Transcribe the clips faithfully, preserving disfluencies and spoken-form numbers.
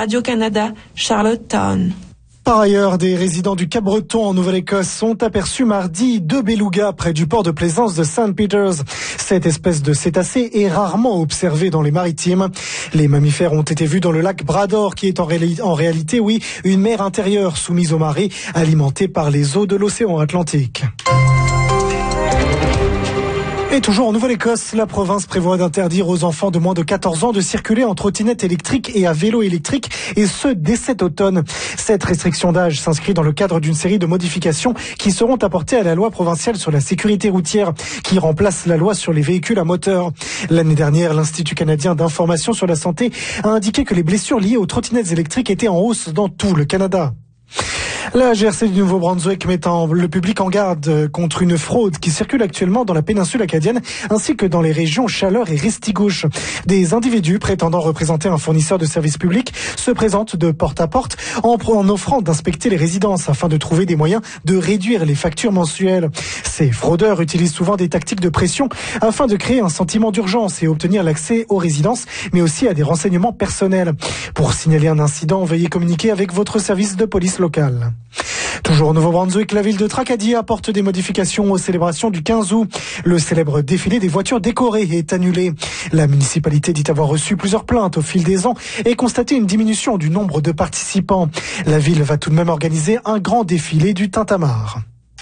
Radio-Canada, Charlottetown. Par ailleurs, des résidents du Cap-Breton en Nouvelle-Écosse ont aperçu mardi deux belugas près du port de plaisance de Saint Peters. Cette espèce de cétacé est rarement observée dans les maritimes. Les mammifères ont été vus dans le lac Brador, qui est en, réali- en réalité, oui, une mer intérieure soumise aux marées, alimentée par les eaux de l'océan Atlantique. Et toujours en Nouvelle-Écosse, la province prévoit d'interdire aux enfants de moins de quatorze ans de circuler en trottinette électrique et à vélo électrique, et ce, dès cet automne. Cette restriction d'âge s'inscrit dans le cadre d'une série de modifications qui seront apportées à la loi provinciale sur la sécurité routière, qui remplace la loi sur les véhicules à moteur. L'année dernière, l'Institut canadien d'information sur la santé a indiqué que les blessures liées aux trottinettes électriques étaient en hausse dans tout le Canada. La G R C du Nouveau-Brunswick met en, le public en garde contre une fraude qui circule actuellement dans la péninsule acadienne ainsi que dans les régions Chaleur et Restigouche. Des individus prétendant représenter un fournisseur de services publics se présentent de porte à porte en, en offrant d'inspecter les résidences afin de trouver des moyens de réduire les factures mensuelles. Ces fraudeurs utilisent souvent des tactiques de pression afin de créer un sentiment d'urgence et obtenir l'accès aux résidences, mais aussi à des renseignements personnels. Pour signaler un incident, veuillez communiquer avec votre service de police local. Toujours au Nouveau-Brunswick, la ville de Tracadie apporte des modifications aux célébrations du quinze août. Le célèbre défilé des voitures décorées est annulé. La municipalité dit avoir reçu plusieurs plaintes au fil des ans et constaté une diminution du nombre de participants. La ville va tout de même organiser un grand défilé du tintamarre.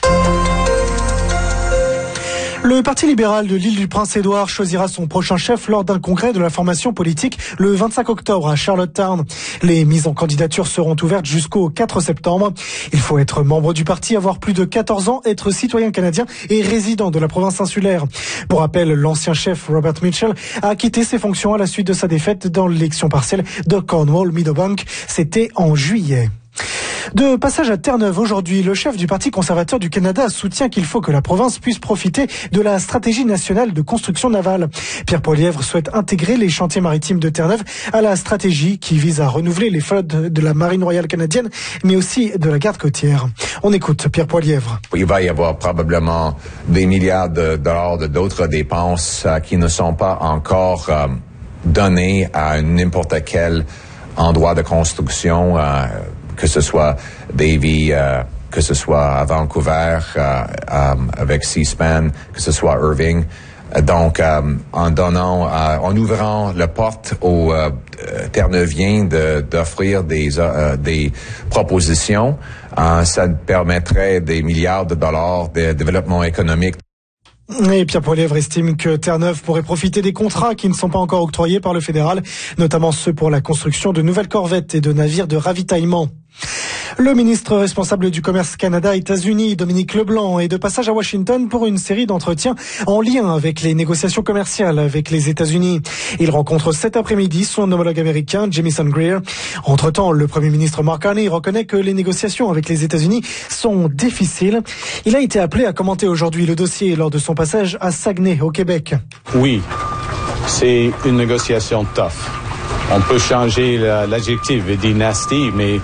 Le Parti libéral de l'île du Prince-Édouard choisira son prochain chef lors d'un congrès de la formation politique le vingt-cinq octobre à Charlottetown. Les mises en candidature seront ouvertes jusqu'au quatre septembre. Il faut être membre du parti, avoir plus de quatorze ans, être citoyen canadien et résident de la province insulaire. Pour rappel, l'ancien chef Robert Mitchell a quitté ses fonctions à la suite de sa défaite dans l'élection partielle de Cornwall-Meadowbank. C'était en juillet. De passage à Terre-Neuve aujourd'hui, le chef du Parti conservateur du Canada soutient qu'il faut que la province puisse profiter de la stratégie nationale de construction navale. Pierre Poilievre souhaite intégrer les chantiers maritimes de Terre-Neuve à la stratégie qui vise à renouveler les flottes de la Marine royale canadienne, mais aussi de la garde côtière. On écoute Pierre Poilievre. Il va y avoir probablement des milliards de dollars de d'autres dépenses euh, qui ne sont pas encore euh, données à n'importe quel endroit de construction, euh, que ce soit Davie, euh, que ce soit à Vancouver euh, euh, avec C-SPAN, que ce soit Irving. Donc, euh, en donnant, euh, en ouvrant la porte aux euh, Terre-Neuviens de, d'offrir des, euh, des propositions, euh, ça permettrait des milliards de dollars de développement économique. Et Pierre Poilievre estime que Terre-Neuve pourrait profiter des contrats qui ne sont pas encore octroyés par le fédéral, notamment ceux pour la construction de nouvelles corvettes et de navires de ravitaillement. Le ministre responsable du commerce Canada-États-Unis, Dominique Leblanc, est de passage à Washington pour une série d'entretiens en lien avec les négociations commerciales avec les États-Unis. Il rencontre cet après-midi son homologue américain, Jamieson Greer. Entre-temps, le Premier ministre Mark Carney reconnaît que les négociations avec les États-Unis sont difficiles. Il a été appelé à commenter aujourd'hui le dossier lors de son passage à Saguenay, au Québec. Oui, c'est une négociation tough. On peut changer l'adjectif et dire nasty, mais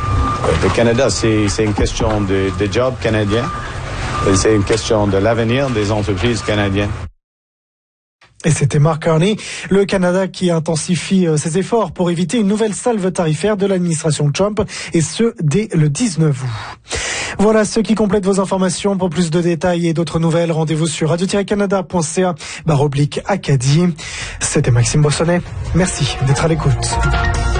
le Canada, c'est, c'est une question de, de job canadien. C'est une question de l'avenir des entreprises canadiennes. Et c'était Mark Carney, le Canada qui intensifie ses efforts pour éviter une nouvelle salve tarifaire de l'administration Trump, et ce, dès le dix-neuf août. Voilà ce qui complète vos informations. Pour plus de détails et d'autres nouvelles, rendez-vous sur radio tiret canada point c a barre oblique Acadie. C'était Maxime Bossonnet. Merci d'être à l'écoute.